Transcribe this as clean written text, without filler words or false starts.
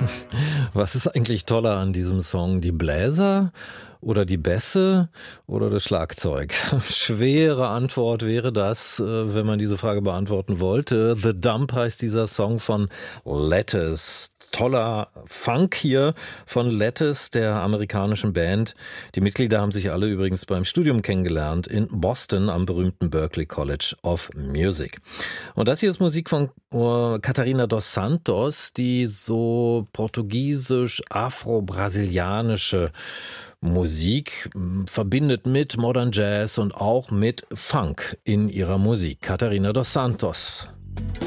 Was ist eigentlich toller an diesem Song? Die Bläser oder die Bässe oder das Schlagzeug? Schwere Antwort wäre das, wenn man diese Frage beantworten wollte. The Dump heißt dieser Song von Lettuce. Toller Funk hier von Lettuce, der amerikanischen Band. Die Mitglieder haben sich alle übrigens beim Studium kennengelernt in Boston am berühmten Berklee College of Music. Und das hier ist Musik von Catarina dos Santos, die so portugiesisch-afro-brasilianische Musik verbindet mit Modern Jazz und auch mit Funk in ihrer Musik. Catarina dos Santos.